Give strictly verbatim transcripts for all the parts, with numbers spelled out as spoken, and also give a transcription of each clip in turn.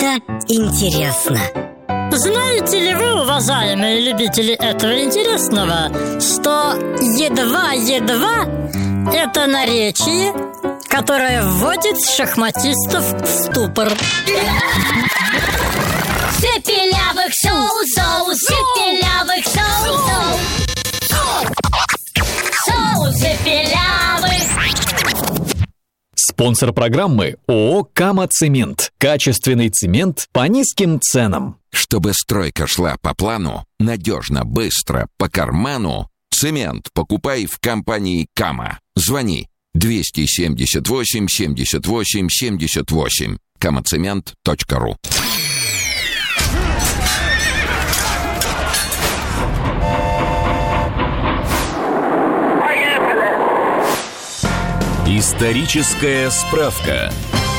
это интересно. Знаете ли вы, уважаемые любители этого интересного, что едва-едва – это наречие, которое вводит шахматистов в ступор? Сепелявых соу-соу, сепелявых соу-соу, соу сепелявых. Спонсор программы ООО «Кама-Цемент». Качественный цемент по низким ценам. Чтобы стройка шла по плану, надежно, быстро, по карману, цемент покупай в компании «Кама». Звони двести семьдесят восемь семьдесят восемь семьдесят восемь. камацемент точка ру. Историческая справка.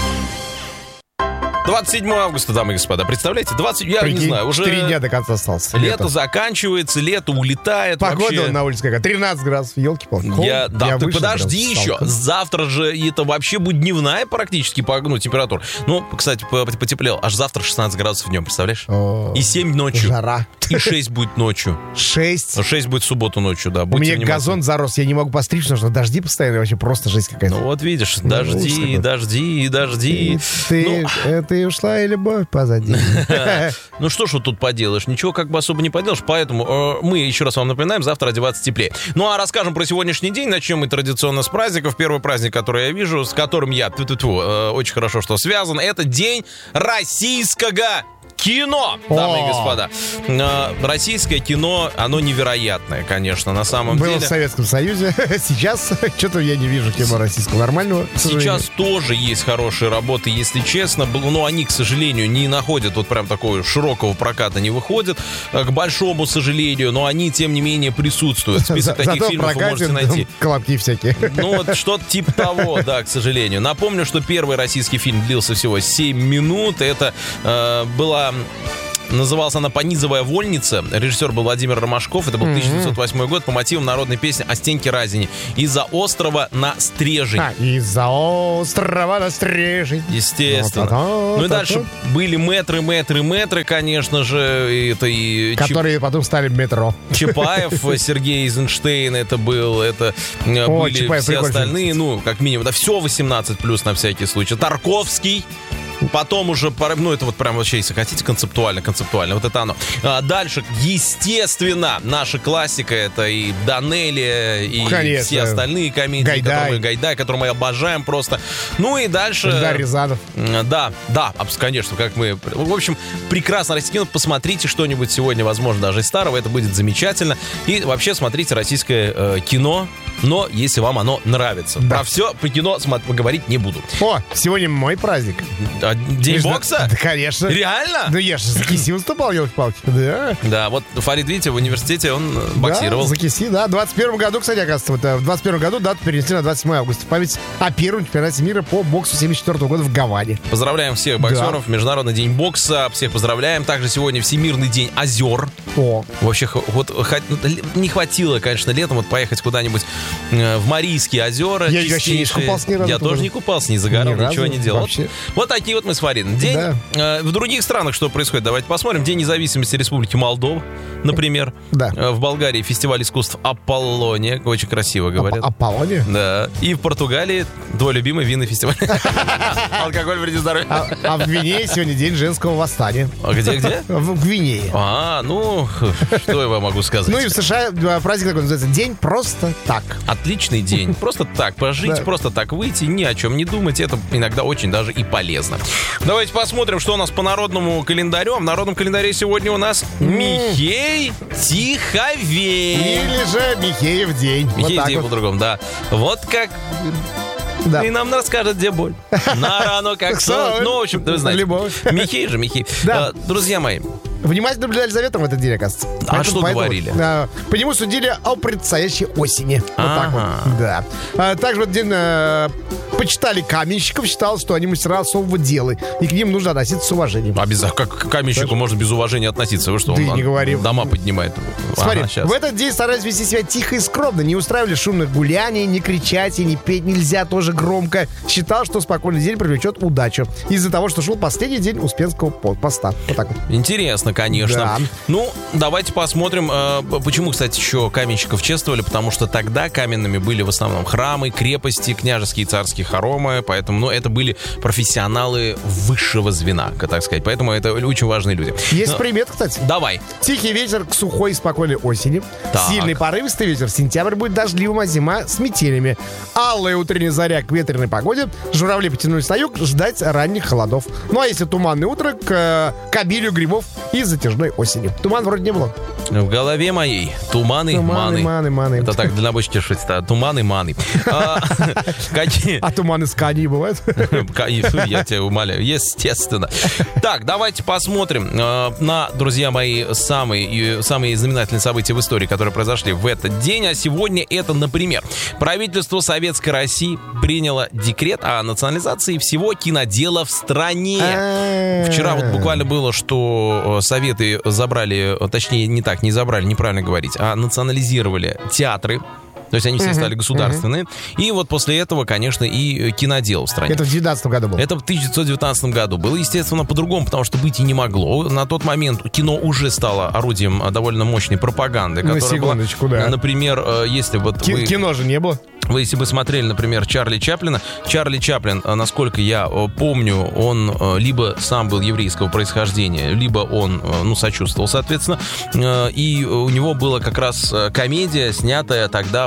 двадцать седьмого августа, дамы и господа, представляете? двадцать, я Прикинь, не знаю, уже... Три дня до конца остался. Лето, Лето. заканчивается, лето улетает. Погода вообще. на улице какая? тринадцать градусов, елки-палки. Я, да, Я ты вышел, подожди прям еще. сталкер. Завтра же это вообще будет дневная практически ну, температура. Ну, кстати, потеплел. Аж завтра шестнадцать градусов днем, представляешь? О, И семь ночью. Жара. И шесть будет ночью. Шесть. шесть будет в субботу ночью, да. У Будьте меня внимательны. газон зарос, я не могу постричь, потому что дожди постоянно, вообще просто жизнь какая-то. Ну вот видишь, Ну, дожди, ужас дожди, дожди. Ты, Ну, э, ты ушла, и любовь позади. Ну что ж вот тут поделаешь, ничего как бы особо не поделаешь, поэтому э, мы еще раз вам напоминаем, завтра одеваться теплее. Ну а расскажем про сегодняшний день, начнем мы традиционно с праздников. Первый праздник, который я вижу, с которым я тьфу-тьфу-тьфу, э, очень хорошо, что связан, это День российского кино, дамы и О! господа. Э, Российское кино, оно невероятное, конечно, на самом Было деле. в Советском Союзе, сейчас что-то я не вижу кино российского нормального. к сожалению. Сейчас тоже есть хорошие работы, если честно, Бл- но они, к сожалению, не находят вот прям такого широкого проката, не выходят, э, к большому сожалению, но они, тем не менее, присутствуют. Список За- таких зато фильмов вы прокатит, можете найти. колобки всякие. Ну, вот что-то типа того, да, к сожалению. Напомню, что первый российский фильм длился всего семь минут. Это э, была... Называлась она «Понизовая вольница». Режиссер был Владимир Ромашков. Это был тысяча девятьсот восьмой год по мотивам народной песни о Стеньке Разине. «Из-за острова на Стрежень». А, из-за острова на Стрежень. Естественно. Ну и дальше были мэтры, мэтры, мэтры, конечно же. И это и Чап- Которые потом стали метро. Чапаев, Сергей Эйзенштейн это был. Это э, О, были Чапаев все прикольный остальные. фильм, Ну, как минимум. Да все восемнадцать плюс на всякий случай. Тарковский. Потом уже, пора- ну, это вот прям вообще, если хотите, концептуально, концептуально, вот это оно. А дальше, естественно, наша классика, это и Данелия, и Конечно. все остальные комедии, Гайдай. которые мы, Гайдай, которые мы обожаем просто. Ну и дальше... Эльдар Рязанов. М, Да, да, абс- конечно, как мы... В общем, прекрасно российское кино. Посмотрите что-нибудь сегодня, возможно, даже из старого, это будет замечательно. И вообще смотрите российское э, кино, но если вам оно нравится. Да. Про все по кино смо- говорить не буду. О, сегодня мой праздник. А, День Между- бокса? Да, конечно. Реально? Ну, я же за Киси выступал, елки-палки. Да. Да, вот Фарид, видите, в университете он э, боксировал. Да, за Киси, да. В двадцать первом году, кстати, оказывается, вот, э, в двадцать первом году дату перенесли на двадцать седьмого августа. В память о первом чемпионате мира по боксу семьдесят четвёртого года в Гаване. Поздравляем всех боксеров. Международный день бокса. Всех поздравляем. Также сегодня Всемирный день озер. О, Вообще, х- вот х- не хватило, конечно, летом вот поехать куда-нибудь э, в Марийские озера. Я вообще не чистейшие. купался ни разу Я тоже. тоже не купался, не загорал, Ни ничего разу не делал. вообще. Вот, вот такие вот мы с Фаридом. День. Да. Э, в других странах что происходит? Давайте посмотрим. День независимости Республики Молдова, например. Да. Э, в Болгарии фестиваль искусств Аполлония. Очень красиво говорят. Аполлония? Да. И в Португалии твой любимый винный фестиваль. Алкоголь вредит здоровью. А, а в Гвинее сегодня день женского восстания. А где-где? В Гвинее. А, ну, что я вам могу сказать? Ну и в США э, праздник такой называется «День просто так». Отличный день. Просто так пожить, Да. просто так выйти, ни о чем не думать. Это иногда очень даже и полезно. Давайте посмотрим, что у нас по народному календарю. В народном календаре сегодня у нас Михей Тиховей. Или же Михеев день. Вот Михей так день вот. по-другому, да. Вот как... Да. И нам расскажет, где боль. На рану как сон. Ну, в общем, вы знаете. Любовь. Михей же, Михей. Да. А, Друзья мои, Внимательно наблюдали за ветром в этот день, оказывается. А что говорили? а, по нему судили о предстоящей осени. Вот так Ага. вот. Да. А, также вот день... э, почитали каменщиков, считал, что они мастера особого дела, и к ним нужно относиться с уважением. А без, как к каменщику Знаешь? можно без уважения относиться? Вы что, Да он и не говори. дома поднимает? Смотри, Ага, щас. в этот день старались вести себя тихо и скромно, не устраивали шумных гуляний, не кричать и не петь нельзя тоже громко. Считал, что спокойный день привлечет удачу. Из-за того, что шел последний день Успенского поста. Вот так вот. Интересно, конечно. Да. Ну, давайте посмотрим, э, почему, кстати, еще каменщиков чествовали, потому что тогда каменными были в основном храмы, крепости, княжеские и царские хоромы, поэтому, ну, это были профессионалы высшего звена, так сказать, поэтому это очень важные люди. Есть Ну, примет, кстати. Давай. Тихий ветер к сухой и спокойной осени. Так. Сильный порывистый ветер. Сентябрь будет дождливым, а зима с метелями. Алая утренняя заря к ветреной погоде. Журавли потянулись на юг ждать ранних холодов. Ну а если туманное утро, к, э, к обилию грибов и затяжной осени. Туман вроде не было. В голове моей туманы, Туманы, маны. маны, маны. Это так, для набочки шутить. Туманы, маны. А, Какие... А туман из Кании бывает? Я тебя умоляю, естественно. Так, давайте посмотрим э, на, друзья мои, самые, самые знаменательные события в истории, которые произошли в этот день. А сегодня это, например, правительство Советской России приняло декрет о национализации всего кинодела в стране. Вчера вот буквально было, что Советы забрали, точнее, не так, не забрали, неправильно говорить, а национализировали театры. То есть они все стали государственные. И вот после этого, конечно, и кинодел в стране. Это в девятнадцатом году было. Это в тысяча девятьсот девятнадцатом году. Было, естественно, по-другому, потому что быть и не могло. На тот момент кино уже стало орудием довольно мощной пропаганды. На которая была, секундочку, да. Например, э, если вот Ки- вы... Кино же не было. Вы, если бы смотрели, например, Чарли Чаплина, Чарли Чаплин, э, насколько я э, помню, он э, либо сам был еврейского происхождения, либо он, э, ну, сочувствовал, соответственно. Э, и у него была как раз э, комедия, снятая тогда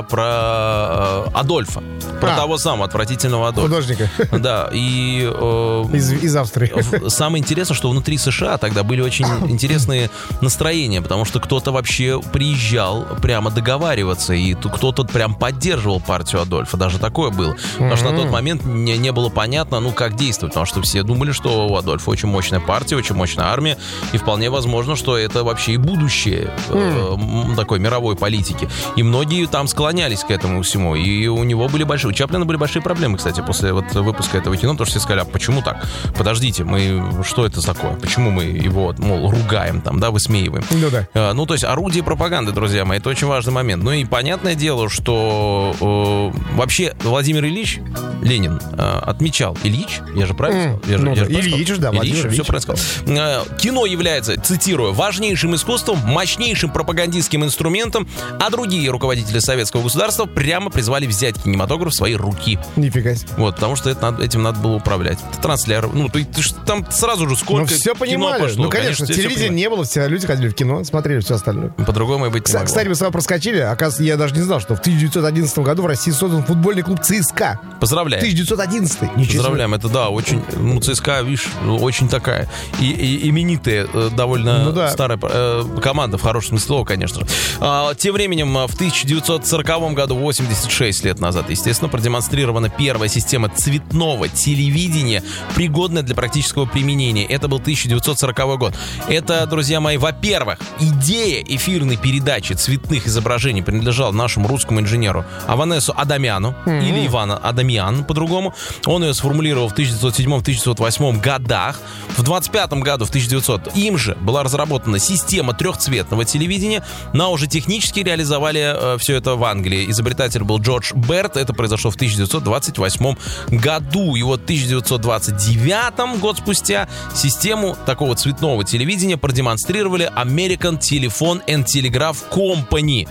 про э, Адольфа. Про А. того самого отвратительного Адольфа. Художника. Да, и... э, Из, из Австрии. в- Самое интересное, что внутри США тогда были очень интересные настроения, потому что кто-то вообще приезжал прямо договариваться, и т- кто-то прям поддерживал партию Адольфа. Даже такое было. Потому что на тот момент не, не было понятно, ну, как действовать, потому что все думали, что у Адольфа очень мощная партия, очень мощная армия, и вполне возможно, что это вообще и будущее э, м, такой мировой политики. И многие там склонялись к этому всему, и у него были большие, у Чаплина были большие проблемы, кстати, после вот выпуска этого кино, потому что все сказали, а почему так? Подождите, мы, что это такое? Почему мы его, мол, ругаем там, да, высмеиваем? Ну да. Э, Ну, то есть орудие пропаганды, друзья мои, это очень важный момент. Ну и понятное дело, что э, вообще Владимир Ильич Ленин э, отмечал. Ильич? Я же правильно сказал? Я же- Ну я да, же правильно Ильич, сказал? да, Ильич, Владимир все Ильич. правильно сказал. Э, Кино является, цитирую, важнейшим искусством, мощнейшим пропагандистским инструментом, а другие руководители советского государства прямо призвали взять кинематограф в свои руки. Нифига себе. Вот, потому что это надо- этим надо было управлять. Трансляр, ну, ты, ты ж там сразу же сколько Ну все кино понимали. пошло. Ну конечно, все- все телевизора понимали. не было, все люди ходили в кино, смотрели все остальное. По-другому и быть не Кстати, могло. кстати, мы с вами проскочили. Оказывается, я даже не знал, что в тысяча девятьсот одиннадцатом году в России создан футбольный клуб ЦСКА. Поздравляем. тысяча девятьсот одиннадцатый. Ничего себе. Поздравляем, это да, очень, ну, ЦСКА, видишь, очень такая и, и- именитая, э, довольно Ну да. старая э, команда, в хорошем смысле слова, конечно же. А, тем временем, а, в тысяча девятьсот сороковом году, восемьдесят шесть лет назад, естественно, продемонстрирована первая система цветного телевидения, пригодная для практического применения. Это был тысяча девятьсот сороковой год. Это, друзья мои, во-первых, идея эфирной передачи цветных изображений принадлежала нашему русскому инженеру Аванесу Адамяну, или Ивана Адамьян по-другому. Он ее сформулировал в тысяча девятьсот седьмом — тысяча девятьсот восьмом годах. В двадцать пятом году, в тысяча девятисотом, им же была разработана система трехцветного телевидения, но уже технически реализовали э, все это в Англии. Изобретатель был Джордж Берт. Это произошло в тысяча девятьсот двадцать восьмом году. И вот в тысяча девятьсот двадцать девятом, год спустя, систему такого цветного телевидения продемонстрировали American Telephone and Telegraph Company.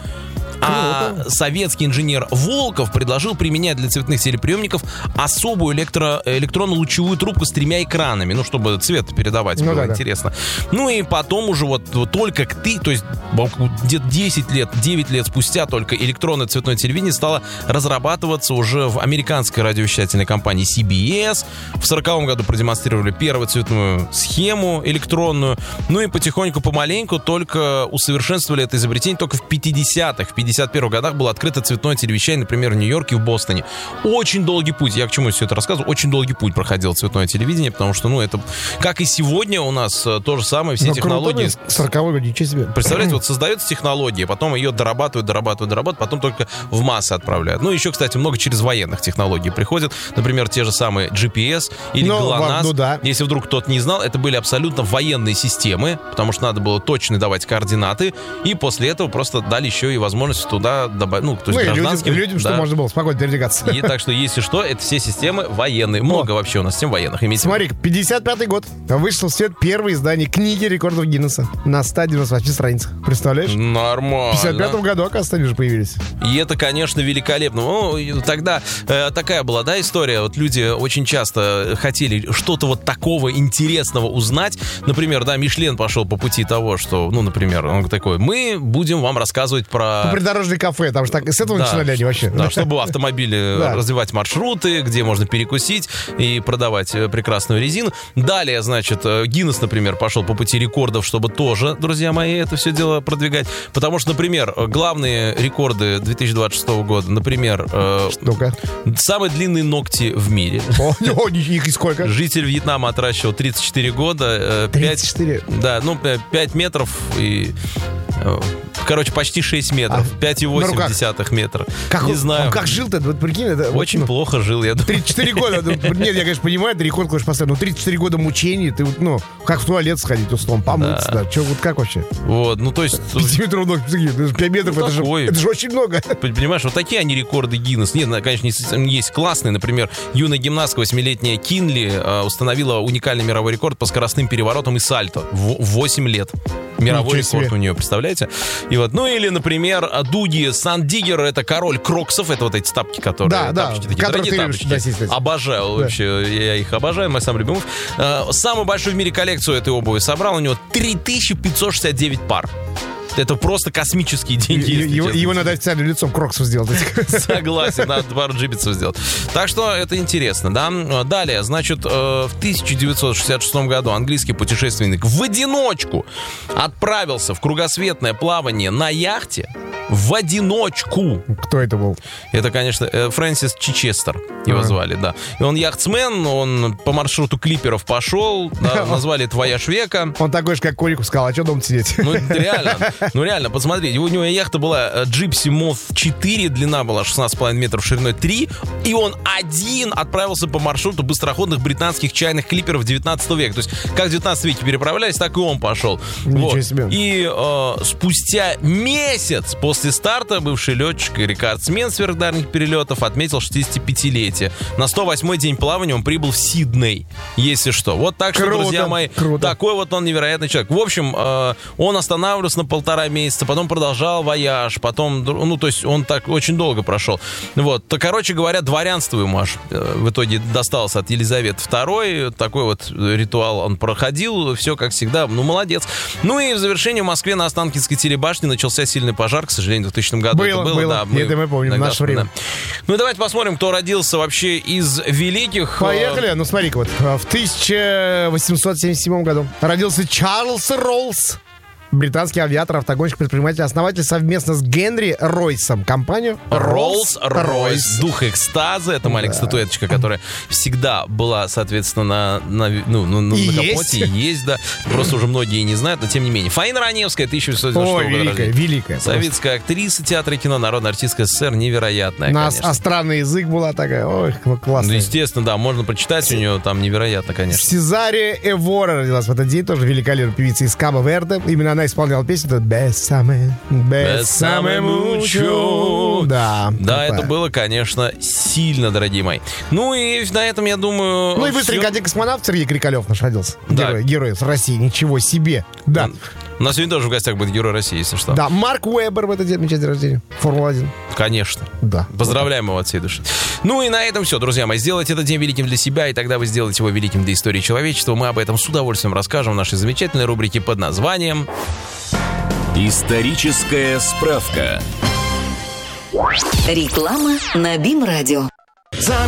А советский инженер Волков предложил применять для цветных телеприемников особую электро- электронно-лучевую трубку с тремя экранами, ну, чтобы цвет передавать, Ну было да, да. интересно. Ну и потом уже вот, вот только к ты, то есть где-то десять лет, девять лет спустя только электронное цветное телевидение стало разрабатываться уже в американской радиовещательной компании си би эс. В сороковом году продемонстрировали первую цветную схему электронную. Ну и потихоньку, помаленьку только усовершенствовали это изобретение только в пятидесятых. В пятидесятых пятьдесят первых годах было открыто цветное телевещание, например, в Нью-Йорке и в Бостоне. Очень долгий путь. Я к чему все это рассказываю? Очень долгий путь проходил цветное телевидение, потому что, ну, это, как и сегодня у нас то же самое, все Ну, технологии. сороковой год, ничего себе. Представляете, вот создается технология, потом ее дорабатывают, дорабатывают, дорабатывают, потом только в массы отправляют. Ну, еще, кстати, много через военных технологий приходит. Например, те же самые джи пи эс или Ну, ГЛОНАСС. ну да. Если вдруг кто-то не знал, это были абсолютно военные системы, потому что надо было точно давать координаты, и после этого просто дали еще и возможность туда добавить, ну, то есть Ну, и гражданским. людям, людям да. что можно было спокойно передвигаться. И так что, если что, это все системы военные. Много вообще у нас систем военных. Имейте в виду. Смотри, пятьдесят пятый год. Вышло в свет первое издание книги рекордов Гиннесса на ста девяноста восьми страницах. Представляешь? Нормально. В пятьдесят пятом году, оказывается, они уже появились. И это, конечно, великолепно. Ну, и тогда э, такая была, да, история. Вот люди очень часто хотели что-то вот такого интересного узнать. Например, да, Мишлен пошел по пути того, что, ну, например, он такой: мы будем вам рассказывать про... Ну, придорожное кафе, там же так, с этого Да, начинали они вообще. Да, чтобы автомобили Да. развивать маршруты, где можно перекусить и продавать э, прекрасную резину. Далее, значит, э, Гиннес, например, пошел по пути рекордов, чтобы тоже, друзья мои, это все дело продвигать. Потому что, например, э, главные рекорды две тысячи двадцать шестого года, например, э, Ну-ка. самые длинные ногти в мире. О, о, их и сколько? Житель Вьетнама отращивал тридцать четыре года. э, пять тридцать четыре. Да, ну, пять метров и... э, Короче, почти шесть метров. А, пять и на восемь руках? десятых метра. Как, Не он- знаю. он как жил-то? Вот прикинь, это... вот, Очень ну, плохо жил, я думаю. тридцать четыре года. ну, Нет, я, конечно, понимаю, это рекорд, конечно, поставил. Но тридцать четыре года мучений, ты вот, ну, как в туалет сходить, условно, помыться, да. Че, вот как вообще? Вот, ну то есть, пять метров ног, пять метров, Ну, это же, такой. это же очень много. понимаешь, вот такие они рекорды Гиннес. Нет, ну, конечно, есть- есть классные. Например, юная гимнастка восьмилетняя Кинли э, установила уникальный мировой рекорд по скоростным переворотам и сальто в восемь лет. Мировой Ничего рекорд себе. у нее, представляете? И вот, ну или, например, Дуги Сандигер, это король кроксов, это вот эти тапки, которые... Да, да, тапочки такие, которые дорогие ты любишь тапочки. носить, кстати. Обожаю Да. вообще, я их обожаю, мой самый любимый. Э, Самую большую в мире коллекцию этой обуви собрал, у него три тысячи пятьсот шестьдесят девять пар. Это просто космические деньги. если Его, честно. его надо официальным лицом Кроксов сделать. Согласен, надо пару джипетсов сделать. Так что это интересно, да? Далее, значит, э, в тысяча девятьсот шестьдесят шестом году английский путешественник в одиночку отправился в кругосветное плавание на яхте. В одиночку. Кто это был? Это, конечно, э, Фрэнсис Чичестер его Ага. звали, да. И он яхтсмен, он по маршруту клиперов пошел, да, назвали это «Вояж века». Он такой же, как Корику сказал, а что дома сидеть? Ну, это реально. Ну, реально, посмотрите. У него яхта была э, Gypsy Moth четыре, длина была шестнадцать с половиной метров, шириной три. И он один отправился по маршруту быстроходных британских чайных клиперов девятнадцатого века. То есть, как в девятнадцатом веке переправлялись, так и он пошел. Ничего Вот. себе. И э, спустя месяц после старта бывший летчик и рекордсмен сверхдальних перелетов отметил шестидесятипятилетие. На сто восьмой день плавания он прибыл в Сидней, если что. Вот так что, Круто, друзья мои, круто. такой вот он невероятный человек. В общем, э, он останавливался на полтора месяца, потом продолжал вояж, потом, ну, то есть он так очень долго прошел. Вот, то, короче говоря, дворянство ему аж э, в итоге досталось от Елизаветы второй. Такой вот ритуал он проходил, все как всегда, ну, молодец. Ну и в завершении в Москве на Останкинской телебашне начался сильный пожар, к сожалению, в двухтысячном году. Было, это было. да, Это мы помним, в иногда наше время. вспоминаем. Ну и давайте посмотрим, кто родился вообще из великих. Поехали. Ну, смотри-ка, вот в тысяча восемьсот семьдесят седьмом году родился Чарльз Роллс. Британский авиатор, автогонщик, предприниматель, основатель совместно с Генри Ройсом компанию Роллс-Ройс, дух экстаза. Это маленькая статуэточка, которая всегда была, соответственно, на, на, ну, ну, на И капоте. есть. И есть, да. Просто уже многие не знают, но тем не менее. Фаина Раневская, тысяча девятьсот девяносто Ой, шестого года великая, рождения. великая. просто. Советская актриса театра и кино, народная артистка СССР, невероятная, Нас конечно. странный язык была такая. Ой, ну, Ну, классно. естественно, да, можно прочитать у нее, там невероятно, конечно. Сезария Эвора родилась в этот день, тоже великолепная певица из Кабо-Верде. Именно она исполняла песню это «Бесаме, бесаме мучо». Да. Да, такая. это было, конечно, сильно, дорогие мои. Ну и на этом, я думаю... Ну и всё. быстренько один космонавт Сергей Крикалев наш родился. Да. Герой, герой с России, ничего себе. Да. У нас сегодня тоже в гостях будет герой России, если что. Да, Марк Уэббер в этот день отмечает день рождения. Формула один. Конечно. Да. Поздравляем его от всей души. Ну и на этом все, друзья мои. Сделайте этот день великим для себя, и тогда вы сделаете его великим для истории человечества. Мы об этом с удовольствием расскажем в нашей замечательной рубрике под названием Историческая справка. Реклама на БИМ-радио.